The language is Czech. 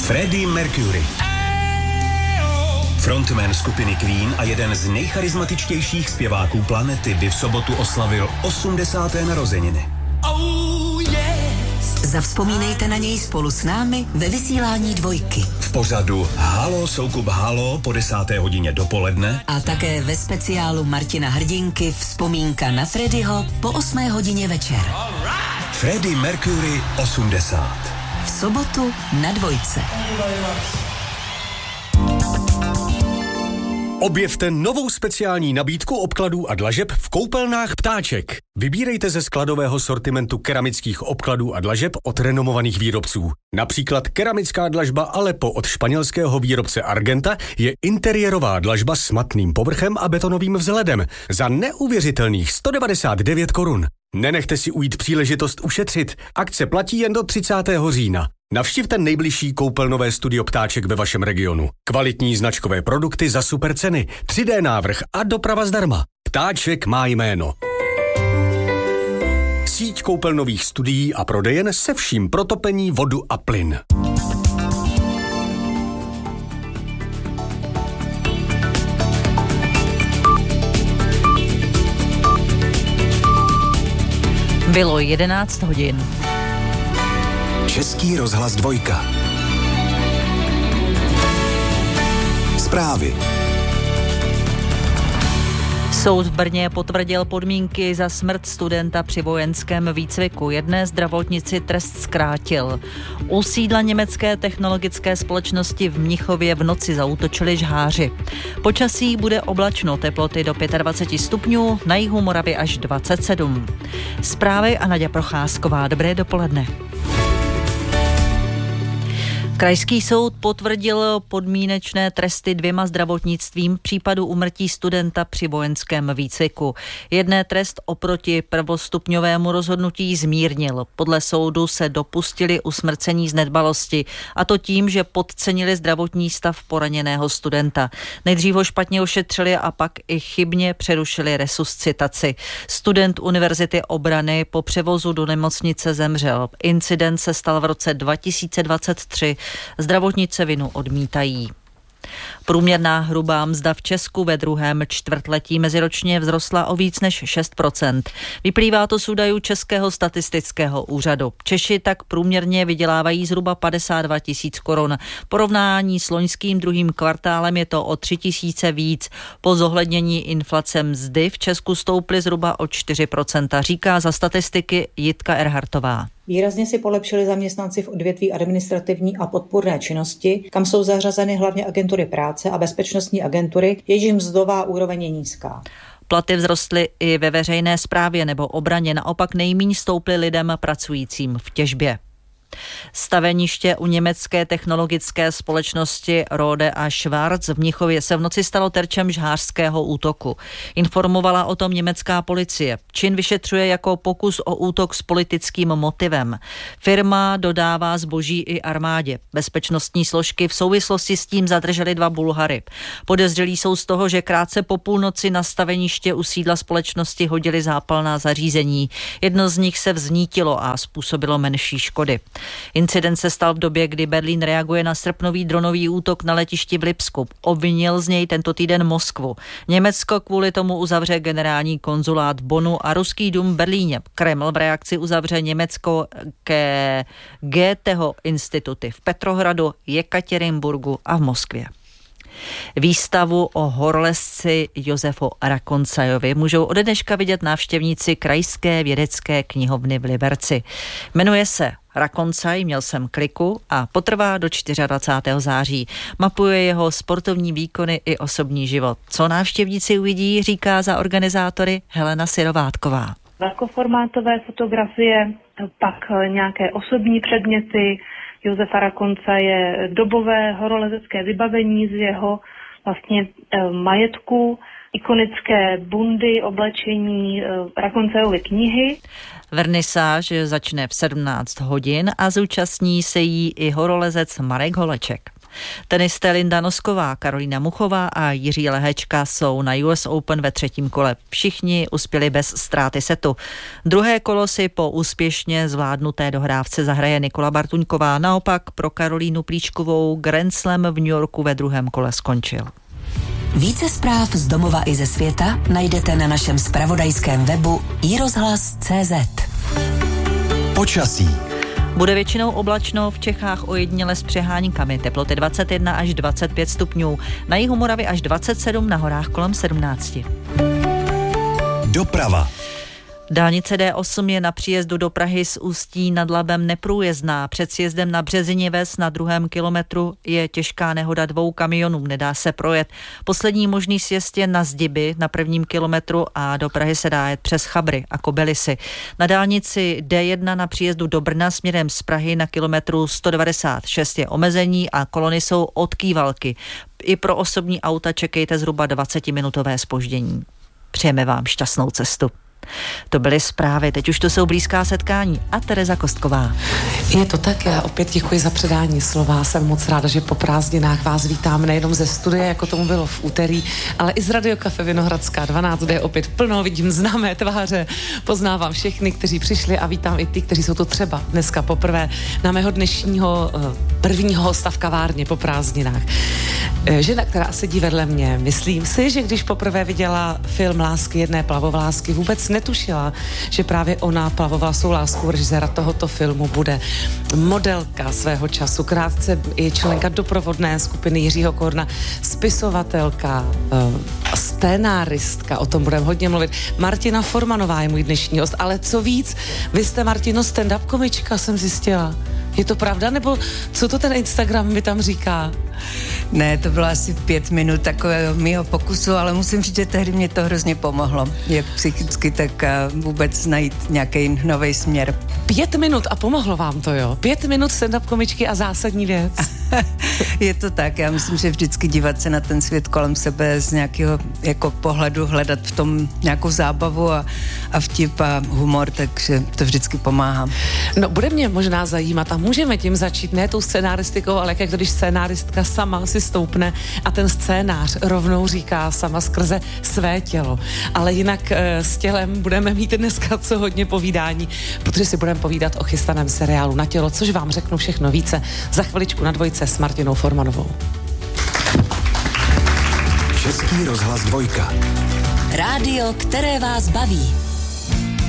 Freddie Mercury. Frontman skupiny Queen a jeden z nejcharizmatičtějších zpěváků planety by v sobotu oslavil 80. narozeniny. Zavzpomínejte na něj spolu s námi ve vysílání Dvojky. V pořadu Halo Soukup Halo po 10. hodině dopoledne a také ve speciálu Martina Hrdinky Vzpomínka na Freddyho po 8. hodině večer. Freddie Mercury 80. V sobotu na Dvojce. Objevte novou speciální nabídku obkladů a dlažeb v koupelnách Ptáček. Vybírejte ze skladového sortimentu keramických obkladů a dlažeb od renomovaných výrobců. Například keramická dlažba Aleppo od španělského výrobce Argenta je interiérová dlažba s matným povrchem a betonovým vzhledem za neuvěřitelných 199 korun. Nenechte si ujít příležitost ušetřit. Akce platí jen do 30. října. Navštivte nejbližší koupelnové studio Ptáček ve vašem regionu. Kvalitní značkové produkty za super ceny, 3D návrh a doprava zdarma. Ptáček má jméno. Síť koupelnových studií a prodejen se vším pro topení, vodu a plyn. Bylo 11 hodin. Český rozhlas Dvojka. Zprávy. Soud v Brně potvrdil podmínky za smrt studenta při vojenském výcviku. Jedné zdravotnici trest zkrátil. U sídla německé technologické společnosti v Mnichově v noci zaútočili žháři. Počasí bude oblačno, teploty do 25 stupňů, na jihu Moravy až 27. Zprávy a Naďa Procházková. Dobré dopoledne. Krajský soud potvrdil podmínečné tresty 2 zdravotnictvím v případu úmrtí studenta při vojenském výcviku. Jedné trest oproti prvostupňovému rozhodnutí zmírnil. Podle soudu se dopustili usmrcení z nedbalosti, a to tím, že podcenili zdravotní stav poraněného studenta. Nejdřív ho špatně ošetřili a pak i chybně přerušili resuscitaci. Student Univerzity obrany po převozu do nemocnice zemřel. Incident se stal v roce 2023. Zdravotnice vinu odmítají. Průměrná hrubá mzda v Česku ve druhém čtvrtletí meziročně vzrostla o víc než 6%. Vyplývá to z údajů Českého statistického úřadu. Češi tak průměrně vydělávají zhruba 52 000 korun. V porovnání s loňským druhým kvartálem je to o 3 000 víc. Po zohlednění inflace mzdy v Česku stouply zhruba o 4%, říká za statistiky Jitka Erhartová. Výrazně si polepšili zaměstnanci v odvětví administrativní a podpůrné činnosti, kam jsou zařazeny hlavně agentury práce a bezpečnostní agentury, jejichž mzdová úroveň je nízká. Platy vzrostly i ve veřejné správě nebo obraně, naopak nejméně stouply lidem pracujícím v těžbě. Staveniště u německé technologické společnosti Rohde a Schwarz v Mnichově se v noci stalo terčem žhářského útoku. Informovala o tom německá policie. Čin vyšetřuje jako pokus o útok s politickým motivem. Firma dodává zboží i armádě. Bezpečnostní složky v souvislosti s tím zadržely 2 Bulhary. Podezřelí jsou z toho, že krátce po půlnoci na staveniště u sídla společnosti hodili zápalná zařízení. Jedno z nich se vznítilo a způsobilo menší škody. Incident se stal v době, kdy Berlín reaguje na srpnový dronový útok na letišti v Lipsku. Obvinil z něj tento týden Moskvu. Německo kvůli tomu uzavře generální konzulát v Bonnu a ruský dům v Berlíně. Kreml v reakci uzavře německé Goetheho instituty v Petrohradu, Jekatěrinburgu a v Moskvě. Výstavu o horolezci Josefu Rakoncajovi můžou ode dneška vidět návštěvníci Krajské vědecké knihovny v Liberci. Jmenuje se Rakoncaj, měl jsem kliku a potrvá do 24. září. Mapuje jeho sportovní výkony i osobní život. Co návštěvníci uvidí, říká za organizátory Helena Syrovátková. Velkoformátové fotografie, pak nějaké osobní předměty Josefa Rakoncaje, dobové horolezecké vybavení z jeho vlastně majetku, ikonické bundy, oblečení, Rakoncajovy knihy. Vernisáž začne v 17 hodin a zúčastní se jí i horolezec Marek Holeček. Tenisté Linda Nosková, Karolína Muchová a Jiří Lehečka jsou na US Open ve 3. kole. Všichni uspěli bez ztráty setu. Druhé kolo si po úspěšně zvládnuté dohrávce zahraje Nikola Bartuňková. Naopak pro Karolínu Plíškovou Grand Slam v New Yorku ve 2. kole skončil. Více zpráv z domova i ze světa najdete na našem zpravodajském webu iRozhlas.cz. Počasí. Bude většinou oblačno, v Čechách ojediněle s přeháníkami. Teploty 21 až 25 stupňů. Na jihu Moravy až 27, na horách kolem 17. Doprava. Dálnice D8 je na příjezdu do Prahy z Ústí nad Labem neprůjezdná. Před sjezdem na Březiněves na 2. kilometru je těžká nehoda 2 kamionů, nedá se projet. Poslední možný sjezd je na Zdiby na 1. kilometru a do Prahy se dá jet přes Chabry a Kobylisy. Na dálnici D1 na příjezdu do Brna směrem z Prahy na kilometru 196 je omezení a kolony jsou od Kývalky. I pro osobní auta čekejte zhruba 20-minutové zpoždění. Přejeme vám šťastnou cestu. To byly zprávy, teď už to jsou blízká setkání a Tereza Kostková. Je to tak, já opět děkuji za předání slova, jsem moc ráda, že po prázdninách vás vítám nejenom ze studia, jako tomu bylo v úterý, ale i z Radio Cafe Vinohradská 12, kde je opět plno, vidím známé tváře, poznávám všechny, kteří přišli a vítám i ty, kteří jsou tu třeba dneska poprvé na mého dnešního prvního hosta v kavárně po prázdninách. Žena, která sedí vedle mě, myslím si, že když poprvé viděla film Lásky jedné plavovlásky, vůbec netušila, že právě ona, plavovlasou lásku režiséra tohoto filmu, bude modelka svého času, krátce je členka doprovodné skupiny Jiřího Korna, spisovatelka, scénáristka, o tom budeme hodně mluvit. Martina Formanová je můj dnešní host, ale co víc, vy jste, Martino, stand-up komička, jsem zjistila. Je to pravda, nebo co to ten Instagram mi tam říká? Ne, to bylo asi 5 minut takového mýho pokusu, ale musím říct, že tehdy mě to hrozně pomohlo. Jak psychicky, tak vůbec najít nějaký nový směr. 5 minut a pomohlo vám to, jo? 5 minut stand-up komičky a zásadní věc. Je to tak, já myslím, že vždycky dívat se na ten svět kolem sebe z nějakého jako pohledu, hledat v tom nějakou zábavu a vtip a humor, takže to vždycky pomáhá. No, bude mě možná zajímat a můžeme tím začít, ne tou scénaristikou, ale jak když scénáristka sama si stoupne a ten scénář rovnou říká sama skrze své tělo. Ale jinak s tělem budeme mít dneska co hodně povídání, protože si budeme povídat o chystaném seriálu Na tělo, což vám řeknu všechno více za chviličku na Dvojce s Martinou Formanovou. Český rozhlas 2. Rádio, které vás baví.